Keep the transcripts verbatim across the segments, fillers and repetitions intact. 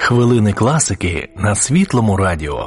Хвилини класики на Світлому радіо.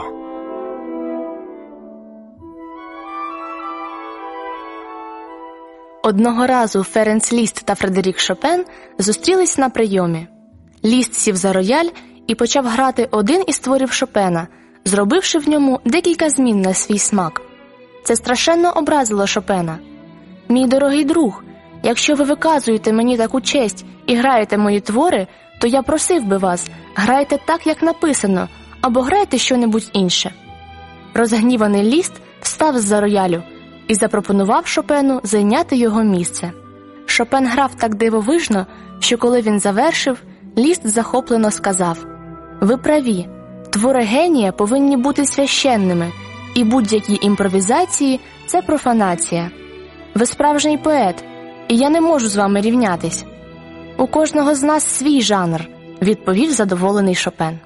Одного разу Ференц Ліст та Фредерік Шопен зустрілись на прийомі. Ліст сів за рояль і почав грати один із творів Шопена, зробивши в ньому декілька змін на свій смак. Це страшенно образило Шопена. «Мій дорогий друг, якщо ви виказуєте мені таку честь і граєте мої твори, то я просив би вас, грайте так, як написано, або грайте що-небудь інше». Розгніваний Ліст встав з-за роялю і запропонував Шопену зайняти його місце. Шопен грав так дивовижно, що коли він завершив, Ліст захоплено сказав: «Ви праві, твори генія повинні бути священними, і будь-які імпровізації – це профанація. Ви справжній поет, і я не можу з вами рівнятись. У кожного з нас свій жанр», – відповів задоволений Шопен.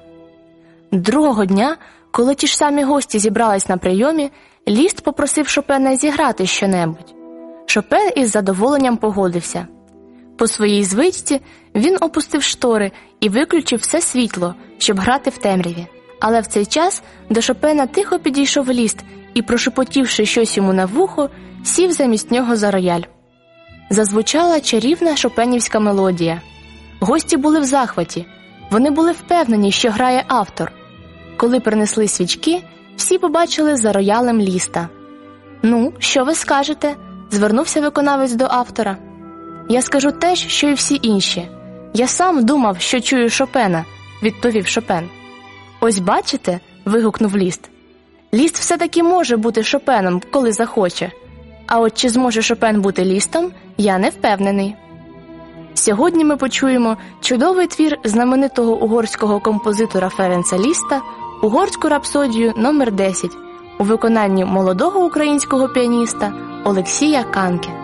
Другого дня, коли ті ж самі гості зібрались на прийомі, Ліст попросив Шопена зіграти щонебудь. Шопен із задоволенням погодився. По своїй звичці він опустив штори і виключив все світло, щоб грати в темряві. Але в цей час до Шопена тихо підійшов Ліст і, прошепотівши щось йому на вухо, сів замість нього за рояль. Зазвучала чарівна шопенівська мелодія. Гості були в захваті. Вони були впевнені, що грає автор. Коли принесли свічки, всі побачили за роялем Ліста. «Ну, що ви скажете?» – звернувся виконавець до автора. «Я скажу те ж, що і всі інші. Я сам думав, що чую Шопена», – відповів Шопен. «Ось бачите?» – вигукнув Ліст. «Ліст все-таки може бути Шопеном, коли захоче. А от чи зможе Шопен бути Лістом, я не впевнений». Сьогодні ми почуємо чудовий твір знаменитого угорського композитора Ференца Ліста «Угорську рапсодію номер десять» у виконанні молодого українського піаніста Олексія Канке.